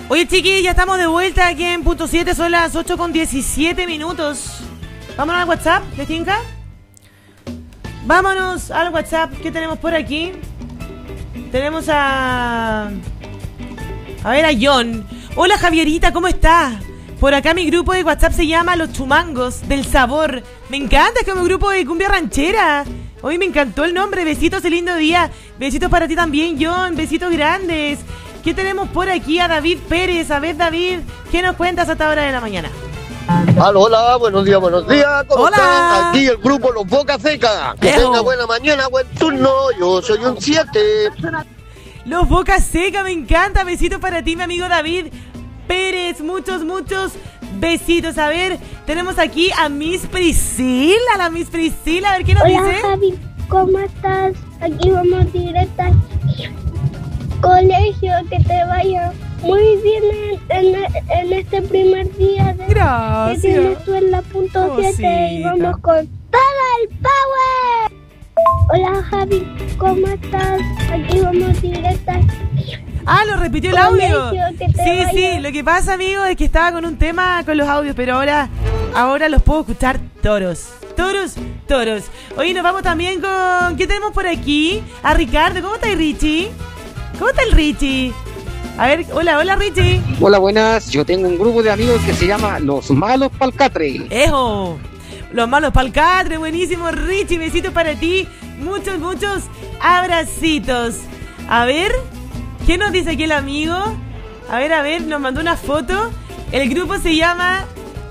Oye, chiquis, ya estamos de vuelta aquí en Punto 7, son las 8:17. Vámonos al WhatsApp, ¿les tinca? Vámonos al WhatsApp, ¿qué tenemos por aquí? Tenemos a ver, a John. Hola, Javierita, ¿cómo estás? Por acá mi grupo de WhatsApp se llama Los Chumangos del Sabor. Me encanta, es como un grupo de cumbia ranchera. Hoy me encantó el nombre, besitos y lindo día. Besitos para ti también, John, besitos grandes. ¿Qué tenemos por aquí? A David Pérez. A ver, David, ¿qué nos cuentas a esta hora de la mañana? Hola, buenos días, ¿cómo Hola. están? Aquí el grupo Los Boca Seca. Que tenga buena mañana, buen turno, yo soy un 7. Los Boca Seca, me encanta, besitos para ti, mi amigo David Pérez, muchos besitos. A ver, tenemos aquí a Miss Priscila, a ver qué nos dice. Hola, Javi, ¿cómo estás? Aquí vamos directa al colegio, que te vaya muy bien en este primer día de Gracias. Que tienes tú en la Punto 7 y vamos con todo el power. Hola, Javi, ¿cómo estás? Aquí vamos directa. Lo repitió el audio. Sí, lo que pasa, amigo, es que estaba con un tema con los audios, pero ahora los puedo escuchar toros. Hoy nos vamos también con... ¿Qué tenemos por aquí? A Ricardo. ¿Cómo está Richie? ¿Cómo está el Richie? A ver, hola Richie. Hola, buenas. Yo tengo un grupo de amigos que se llama Los Malos Palcatre. ¡Ejo! Los Malos Palcatre, buenísimo, Richie. Besitos para ti. Muchos abracitos. A ver, ¿qué nos dice aquí el amigo? A ver, nos mandó una foto. El grupo se llama...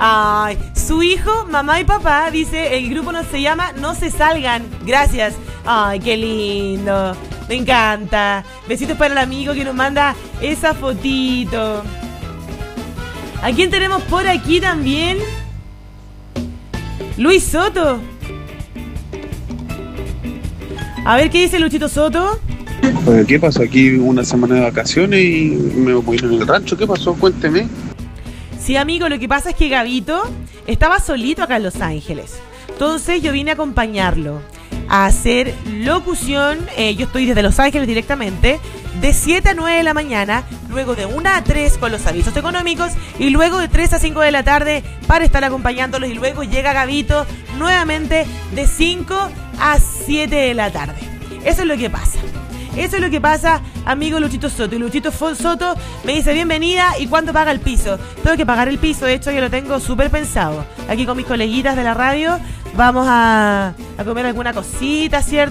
su hijo, mamá y papá, dice, el grupo se llama No Se Salgan. Gracias. Ay, qué lindo. Me encanta. Besitos para el amigo que nos manda esa fotito. ¿A quién tenemos por aquí también? Luis Soto. A ver, ¿qué dice Luchito Soto? ¿Qué pasó aquí? Una semana de vacaciones y me voy en el rancho. ¿Qué pasó? Cuénteme. Sí, amigo, lo que pasa es que Gabito estaba solito acá en Los Ángeles. Entonces yo vine a acompañarlo a hacer locución. Yo estoy desde Los Ángeles directamente, de 7 a 9 de la mañana, luego de 1 a 3 con los avisos económicos y luego de 3 a 5 de la tarde para estar acompañándolos, y luego llega Gabito nuevamente de 5 a 7 de la tarde. Eso es lo que pasa, amigo Luchito Soto. Y Luchito Soto me dice bienvenida, ¿y cuánto paga el piso? Tengo que pagar el piso, de hecho yo lo tengo súper pensado. Aquí con mis coleguitas de la radio vamos a comer alguna cosita, ¿cierto?